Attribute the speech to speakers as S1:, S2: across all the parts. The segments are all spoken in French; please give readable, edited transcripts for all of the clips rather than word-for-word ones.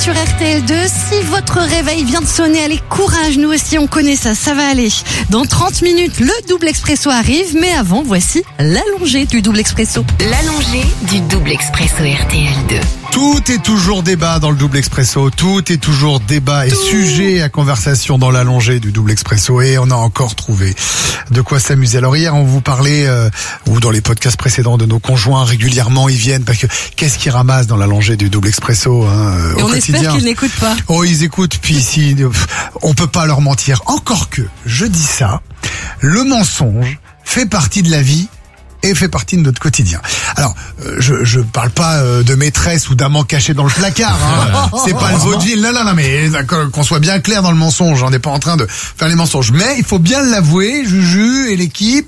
S1: sur RTL2. Si votre réveil vient de sonner, allez, courage, nous aussi on connaît ça, ça va aller. Dans 30 minutes, le double expresso arrive, mais avant, voici l'allongé du double expresso.
S2: L'allongé du double expresso RTL2.
S3: Tout est toujours débat dans le double expresso, tout est toujours débat et sujet à conversation dans l'allongé du double expresso, et on a encore trouvé de quoi s'amuser. Alors hier on vous parlait, ou dans les podcasts précédents, de nos conjoints. Régulièrement ils viennent parce que qu'est-ce qu'ils ramassent dans l'allongé du double expresso
S1: Et
S3: au
S1: on
S3: quotidien.
S1: espère qu'ils n'écoutent pas.
S3: Oh, ils écoutent, puis ici on peut pas leur mentir. Encore que, je dis ça, le mensonge fait partie de la vie et fait partie de notre quotidien. Alors, je parle pas de maîtresse ou d'amant caché dans le placard, hein. C'est pas le vaudeville. Non, mais qu'on soit bien clair dans le mensonge. On n'est pas en train de faire les mensonges. Mais il faut bien l'avouer, Juju et l'équipe,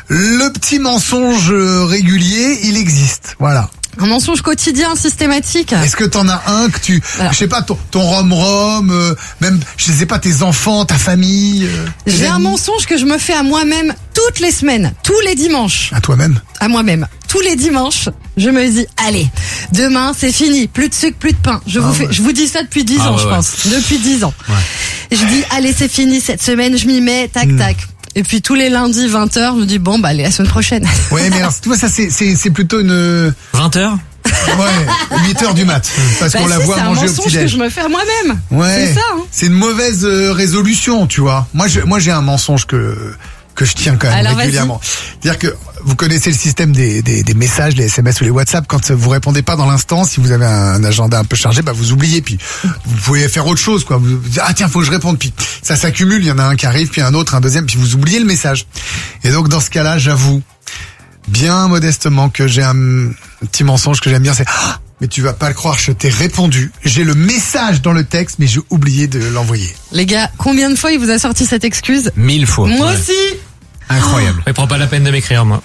S3: le petit mensonge régulier, il existe. Voilà.
S1: Un mensonge quotidien, systématique.
S3: Est-ce que t'en as un que tu...
S1: Alors,
S3: je sais pas, ton rom-rom, même, je sais pas, tes enfants, ta famille...
S1: J'ai un mensonge que je me fais à moi-même toutes les semaines, tous les dimanches.
S3: À toi-même?
S1: À moi-même. Tous les dimanches, je me dis, allez, demain c'est fini, plus de sucre, plus de pain. Je vous dis ça depuis 10 ans, je pense. Depuis 10 ans. Ouais. Je dis, allez, c'est fini cette semaine, je m'y mets, tac, tac. Et puis tous les lundis 20h, je me dis bon bah allez, la semaine prochaine.
S3: Ouais, mais alors tu vois, ça c'est plutôt une
S4: 20h.
S3: Ouais, 8h du mat, parce qu'on la voit manger au petit-déj.
S1: C'est un mensonge que je me fais à moi-même.
S3: Ouais.
S1: C'est ça. Hein.
S3: C'est une mauvaise résolution, tu vois. Moi j'ai un mensonge que je tiens quand même régulièrement. C'est-à-dire que vous connaissez le système des messages, les SMS ou les WhatsApp. Quand vous répondez pas dans l'instant, si vous avez un agenda un peu chargé, bah vous oubliez, puis vous pouvez faire autre chose, quoi. Vous dites, ah tiens, faut que je réponde, puis ça s'accumule, il y en a un qui arrive, puis un autre, un deuxième, puis vous oubliez le message. Et donc dans ce cas-là, j'avoue bien modestement que j'ai un petit mensonge que j'aime bien, c'est mais tu vas pas le croire, je t'ai répondu. J'ai le message dans le texte, mais j'ai oublié de l'envoyer.
S1: Les gars, combien de fois il vous a sorti cette excuse?
S4: 1000 fois.
S1: Moi aussi.
S3: Incroyable.
S4: Il prend pas la peine de m'écrire, moi.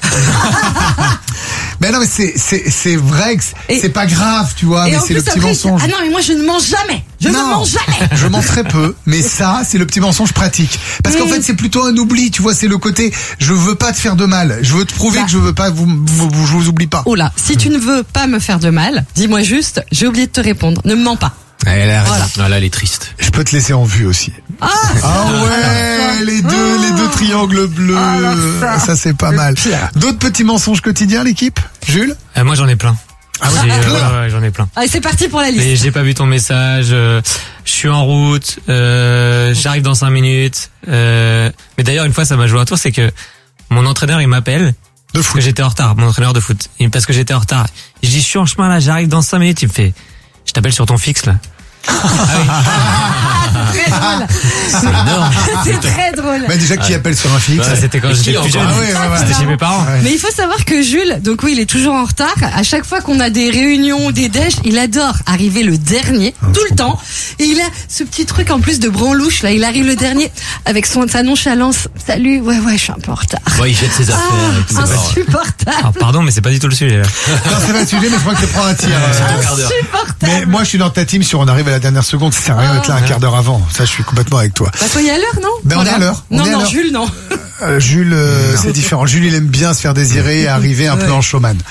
S3: Mais non, mais c'est vrai que c'est pas grave, tu vois, mais c'est le petit mensonge.
S1: Ah non, mais moi je ne mange jamais. Je ne mange jamais.
S3: Je mens très peu, mais ça, c'est le petit mensonge pratique. Parce qu'en fait, c'est plutôt un oubli, tu vois, c'est le côté, je veux pas te faire de mal. Je veux te prouver que je veux pas, je vous oublie pas.
S1: Oh là, si tu ne veux pas me faire de mal, dis-moi juste, j'ai oublié de te répondre. Ne me mens pas.
S4: Elle a raison. Voilà, elle est triste.
S3: Je peux te laisser en vue aussi. Ah ouais, les deux triangles bleus. Ça c'est pas mal. D'autres petits mensonges quotidiens, l'équipe? Jules?
S4: Moi j'en ai plein.
S3: Ah
S4: ouais, j'en ai plein.
S1: Allez, c'est parti pour la liste.
S4: Mais j'ai pas vu ton message, je suis en route, j'arrive dans 5 minutes. Mais d'ailleurs une fois ça m'a joué un tour, c'est que mon entraîneur il m'appelle. Parce que j'étais en retard, mon entraîneur de foot. Parce que j'étais en retard. Je dis je suis en chemin là, j'arrive dans 5 minutes, il me fait je t'appelle sur ton fixe là.
S1: Très drôle.
S4: C'est énorme.
S1: C'est très drôle.
S3: Mais déjà qui appelle sur un fixe.
S4: Ça c'était quand j'étais plus jeune. C'était chez mes parents.
S1: Mais il faut savoir que Jules, donc oui, il est toujours en retard. À chaque fois qu'on a des réunions ou des déj, il adore arriver le dernier, tout le temps. Et il a ce petit truc en plus de branlouche là. Il arrive le dernier avec sa nonchalance. Salut, ouais, je suis un peu en retard.
S4: Ouais, il jette ses affaires.
S1: Insupportable.
S4: Ah, pardon, mais c'est pas du tout le sujet. Là.
S3: Non, c'est pas le sujet, mais je crois que je prends un tir.
S1: Insupportable.
S3: Mais moi, je suis dans ta team. Si on arrive à la dernière seconde, ça sert à rien d'être là un quart d'heure avant. Ça, je suis complètement avec toi.
S1: Bah, soyez à l'heure, non?
S3: Ben, on est à l'heure.
S1: Non, Jules, non.
S3: Jules, c'est différent. Jules, il aime bien se faire désirer et arriver un peu en showman.